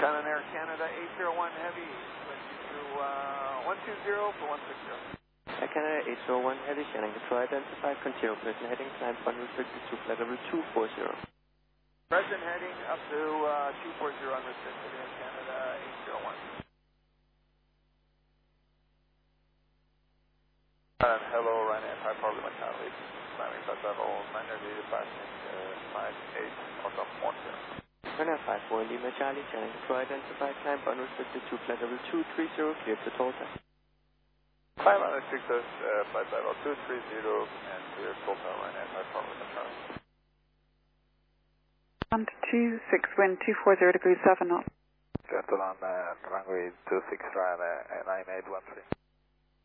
Shannon Air Canada 801 Heavy, switch to 120 for 160. Air Canada 801 Heavy, Shannon Control identified, continue present heading, climb unrestricted to flight level 240. Present heading up to 240 unrestricted, Air Canada 801. Hello, Ryanair, High Power Lima, climbing flight level 980, passing 58, Autumn 10. Ryanair 54 Lima Charlie, Shannon Control identified, climb unrestricted to flight level 230, cleared to Tulsa. Climb unrestricted, flight level 230, and clear Tulsa, Ryanair, High Power Lima, Charlie. 126, wind 240 degrees 7 knots. Gentle on runway 26, Ryanair 9813.